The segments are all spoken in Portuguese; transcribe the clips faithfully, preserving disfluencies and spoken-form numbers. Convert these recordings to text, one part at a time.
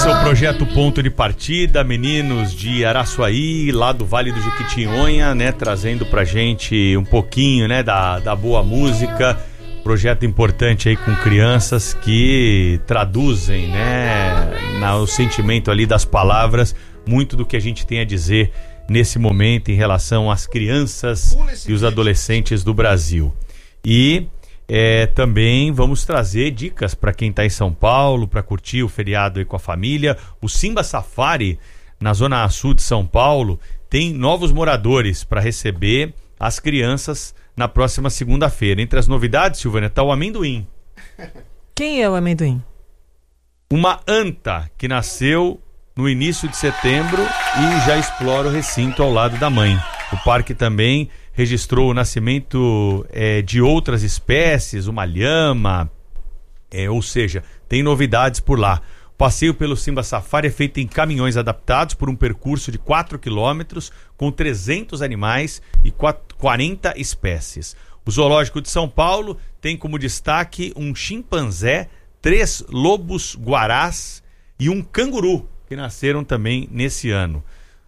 Esse é o projeto Ponto de Partida, meninos de Araçuaí, lá do Vale do Jequitinhonha, né, trazendo pra gente um pouquinho, né, da, da boa música. Projeto importante aí com crianças que traduzem, né, no sentimento ali das palavras, muito do que a gente tem a dizer nesse momento em relação às crianças e os adolescentes do Brasil. E é, também vamos trazer dicas para quem está em São Paulo, para curtir o feriado aí com a família. O Simba Safari, na Zona Sul de São Paulo, tem novos moradores para receber as crianças na próxima segunda-feira. Entre as novidades, Silvânia, está o amendoim. Quem é o amendoim? Uma anta que nasceu no início de setembro e já explora o recinto ao lado da mãe. O parque também registrou o nascimento é, de outras espécies, uma lhama, é, ou seja, tem novidades por lá. O passeio pelo Simba Safari é feito em caminhões adaptados por um percurso de quatro quilômetros com trezentos animais e quarenta espécies. O Zoológico de São Paulo tem como destaque um chimpanzé, três lobos guarás e um canguru, que nasceram também nesse ano.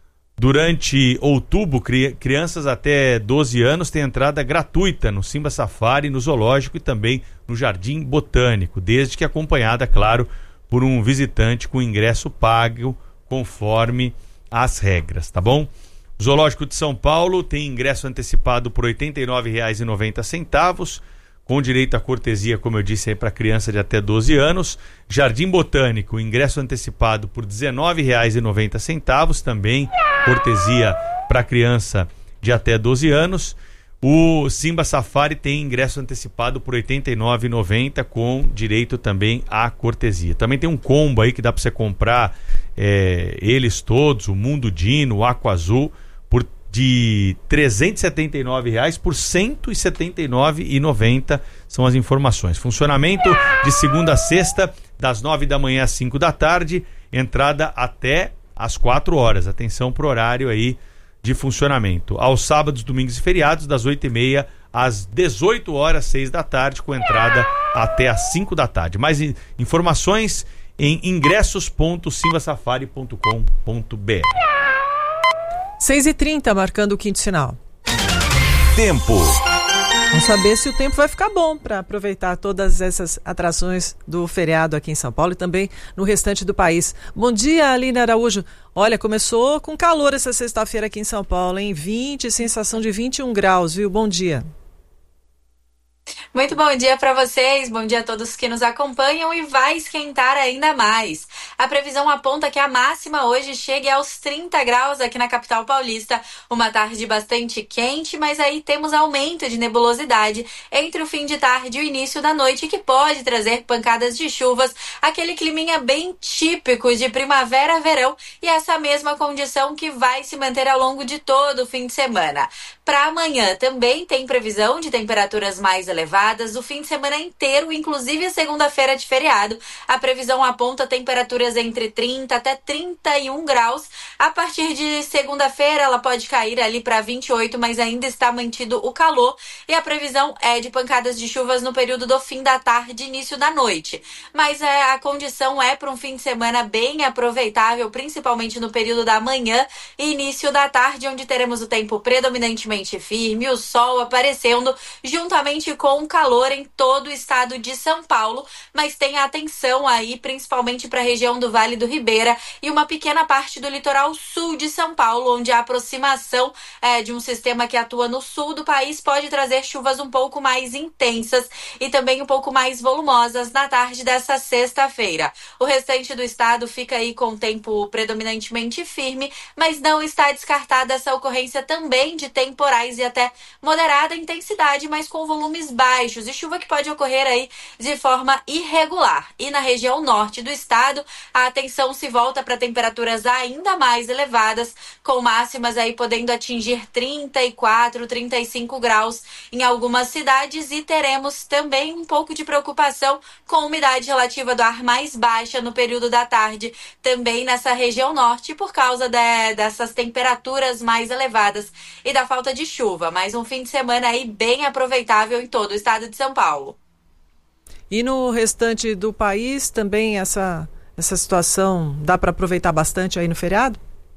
Durante outubro, cri- crianças até doze anos têm entrada gratuita no Simba Safari, no Zoológico e também no Jardim Botânico, desde que acompanhada, claro, por um visitante com ingresso pago, conforme as regras, tá bom? O Zoológico de São Paulo tem ingresso antecipado por oitenta e nove reais e noventa centavos, com direito à cortesia, como eu disse, aí para criança de até doze anos. Jardim Botânico, ingresso antecipado por dezenove reais e noventa centavos, também cortesia para criança de até doze anos. O Simba Safari tem ingresso antecipado por oitenta e nove reais e noventa centavos, com direito também à cortesia. Também tem um combo aí que dá para você comprar é, eles todos, o Mundo Dino, o Aqua Azul, por de trezentos e setenta e nove reais por cento e setenta e nove reais e noventa centavos, são as informações. Funcionamento de segunda a sexta, das nove da manhã às cinco da tarde, entrada até às quatro horas. Atenção pro horário aí de funcionamento. Aos sábados, domingos e feriados, das oito e meia às dezoito horas, seis da tarde, com entrada até às cinco da tarde. Mais informações em ingressos ponto simba safari ponto com ponto b r. seis e trinta, marcando o quinto sinal. Tempo. Vamos saber se o tempo vai ficar bom para aproveitar todas essas atrações do feriado aqui em São Paulo e também no restante do país. Bom dia, Aline Araújo. Olha, começou com calor essa sexta-feira aqui em São Paulo, hein? vinte, sensação de vinte e um graus, viu? Bom dia. Muito bom dia para vocês, bom dia a todos que nos acompanham e vai esquentar ainda mais. A previsão aponta que a máxima hoje chegue aos trinta graus aqui na capital paulista, uma tarde bastante quente, mas aí temos aumento de nebulosidade entre o fim de tarde e o início da noite, que pode trazer pancadas de chuvas, aquele climinha bem típico de primavera-verão e essa mesma condição que vai se manter ao longo de todo o fim de semana. Para amanhã também tem previsão de temperaturas mais elevadas o fim de semana inteiro, inclusive a segunda-feira de feriado. A previsão aponta temperaturas entre trinta até trinta e um graus. A partir de segunda-feira ela pode cair ali para vinte e oito, mas ainda está mantido o calor. E a previsão é de pancadas de chuvas no período do fim da tarde e início da noite. Mas é, a condição é para um fim de semana bem aproveitável, principalmente no período da manhã e início da tarde, onde teremos o tempo predominantemente firme, o sol aparecendo juntamente com o calor em todo o estado de São Paulo, mas tenha atenção aí principalmente para a região do Vale do Ribeira e uma pequena parte do litoral sul de São Paulo, onde a aproximação é, de um sistema que atua no sul do país pode trazer chuvas um pouco mais intensas e também um pouco mais volumosas na tarde dessa sexta-feira. O restante do estado fica aí com tempo predominantemente firme, mas não está descartada essa ocorrência também de tempo temporais e até moderada intensidade, mas com volumes baixos e chuva que pode ocorrer aí de forma irregular. E na região norte do estado, a atenção se volta para temperaturas ainda mais elevadas, com máximas aí podendo atingir trinta e quatro, trinta e cinco graus em algumas cidades, e teremos também um pouco de preocupação com a umidade relativa do ar mais baixa no período da tarde, também nessa região norte, por causa de, dessas temperaturas mais elevadas e da falta de chuva. Mas um fim de semana aí bem aproveitável em todo o estado de São Paulo. E no restante do país também essa essa situação dá para aproveitar bastante aí no feriado?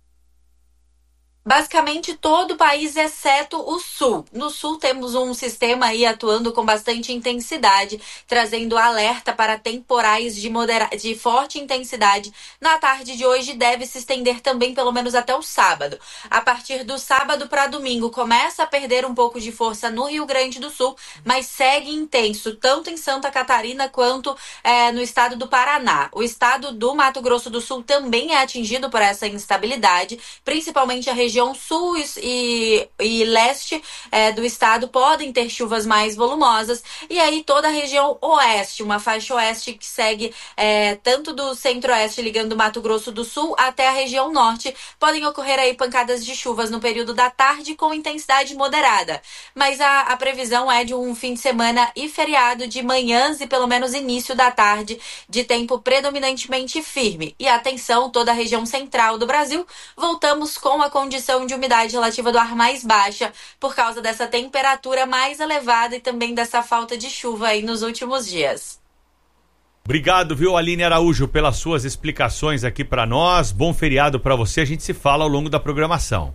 Basicamente todo o país, exceto o sul. No sul temos um sistema aí atuando com bastante intensidade, trazendo alerta para temporais de, modera... de forte intensidade. Na tarde de hoje deve se estender também pelo menos até o sábado. A partir do sábado para domingo começa a perder um pouco de força no Rio Grande do Sul, mas segue intenso, tanto em Santa Catarina quanto é, no estado do Paraná. O estado do Mato Grosso do Sul também é atingido por essa instabilidade, principalmente a região sul e, e leste é, do estado podem ter chuvas mais volumosas, e aí toda a região oeste, uma faixa oeste que segue é, tanto do centro-oeste ligando o Mato Grosso do Sul até a região norte, podem ocorrer aí pancadas de chuvas no período da tarde com intensidade moderada, mas a, a previsão é de um fim de semana e feriado de manhãs e pelo menos início da tarde de tempo predominantemente firme. E atenção, toda a região central do Brasil, voltamos com a condição de umidade relativa do ar mais baixa por causa dessa temperatura mais elevada e também dessa falta de chuva aí nos últimos dias. Obrigado, viu, Aline Araújo, pelas suas explicações aqui para nós. Bom feriado para você. A gente se fala ao longo da programação.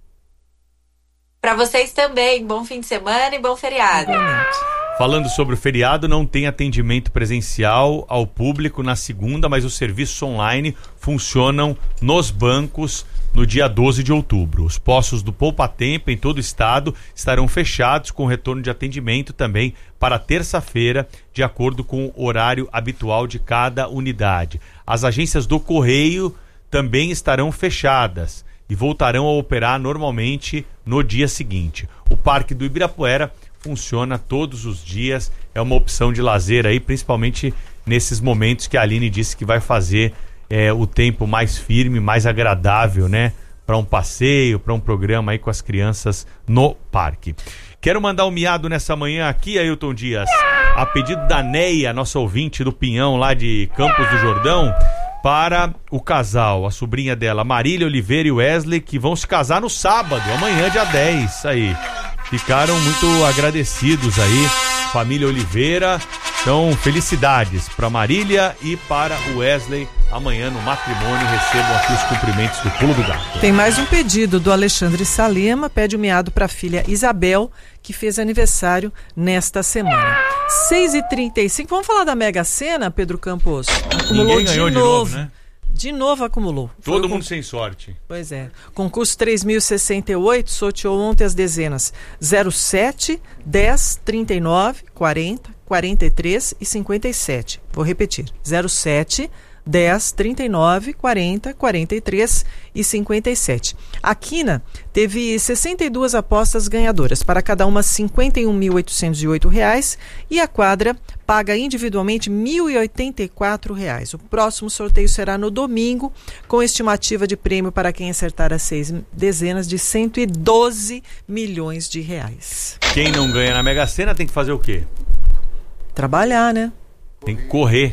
Para vocês também. Bom fim de semana e bom feriado. Falando sobre o feriado, não tem atendimento presencial ao público na segunda, mas os serviços online funcionam nos bancos no dia doze de outubro. Os postos do Poupa Tempo em todo o estado estarão fechados, com retorno de atendimento também para terça-feira, de acordo com o horário habitual de cada unidade. As agências do Correio também estarão fechadas e voltarão a operar normalmente no dia seguinte. O Parque do Ibirapuera funciona todos os dias, é uma opção de lazer aí, principalmente nesses momentos que a Aline disse que vai fazer é, o tempo mais firme, mais agradável, né? Para um passeio, para um programa aí com as crianças no parque. Quero mandar um miado nessa manhã aqui, Ailton Dias, a pedido da Neia, nossa ouvinte do Pinhão, lá de Campos do Jordão, para o casal, a sobrinha dela, Marília Oliveira e Wesley, que vão se casar no sábado, amanhã, dia dez, aí. Ficaram muito agradecidos aí, família Oliveira. Então, felicidades para Marília e para o Wesley. Amanhã no matrimônio recebam aqui os cumprimentos do Pulo do Gato. Tem mais um pedido do Alexandre Salema, pede um miado para a filha Isabel, que fez aniversário nesta semana. seis e trinta e cinco, vamos falar da Mega Sena, Pedro Campos? Acumulou Ninguém ganhou de de novo, novo, né? De novo acumulou. Todo Foi mundo com... sem sorte. Pois é. Concurso três mil e sessenta e oito, sorteou ontem as dezenas zero sete, dez, trinta e nove, quarenta, quarenta e três e cinquenta e sete. Vou repetir. zero sete, dez, trinta e nove, quarenta, quarenta e três e cinquenta e sete. A Quina teve sessenta e duas apostas ganhadoras, para cada uma cinquenta e um mil oitocentos e oito reais, e a quadra paga individualmente mil e oitenta e quatro reais. O próximo sorteio será no domingo, com estimativa de prêmio para quem acertar as seis dezenas de cento e doze milhões de reais. Quem não ganha na Mega Sena tem que fazer o quê? Trabalhar, né? Tem que correr.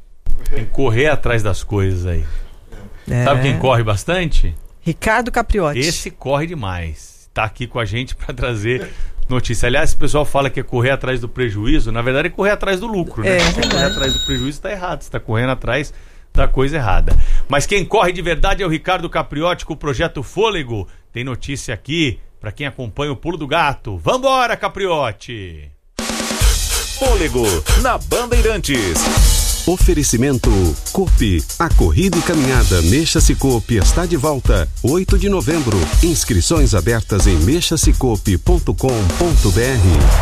Tem que correr atrás das coisas aí. É. Sabe quem corre bastante? Ricardo Capriotti. Esse corre demais. Tá aqui com a gente para trazer notícia. Aliás, o pessoal fala que é correr atrás do prejuízo. Na verdade, é correr atrás do lucro, né? É, Se correr atrás do prejuízo, tá errado. Você tá correndo atrás da coisa errada. Mas quem corre de verdade é o Ricardo Capriotti com o Projeto Fôlego. Tem notícia aqui para quem acompanha o Pulo do Gato. Vambora, Capriotti! Fôlego, na Bandeirantes. Oferecimento Coop, a corrida e caminhada Mexa-se Coop está de volta, oito de novembro. Inscrições abertas em mexa se coop ponto com ponto b r.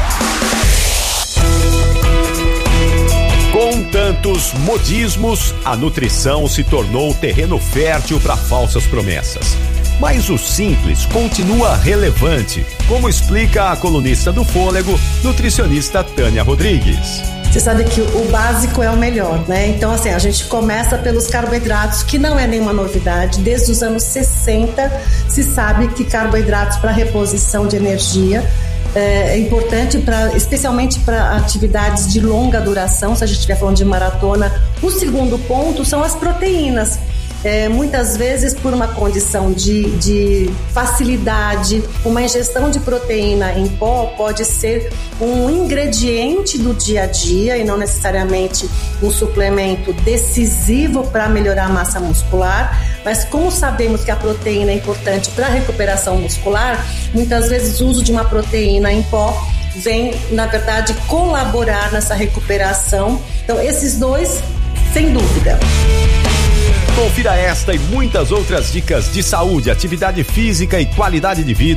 Com tantos modismos, a nutrição se tornou terreno fértil para falsas promessas. Mas o simples continua relevante, como explica a colunista do Fôlego, nutricionista Tânia Rodrigues. Você sabe que o básico é o melhor, né? Então, assim, a gente começa pelos carboidratos, que não é nenhuma novidade. Desde os anos sessenta, se sabe que carboidratos para reposição de energia é importante, pra, especialmente para atividades de longa duração, se a gente estiver falando de maratona. O segundo ponto são as proteínas. é, muitas vezes por uma condição de, de facilidade, uma ingestão de proteína em pó pode ser um ingrediente do dia a dia e não necessariamente um suplemento decisivo para melhorar a massa muscular, mas como sabemos que a proteína é importante para a recuperação muscular, muitas vezes o uso de uma proteína em pó vem, na verdade, colaborar nessa recuperação. Então, esses dois, sem dúvida. Confira esta e muitas outras dicas de saúde, atividade física e qualidade de vida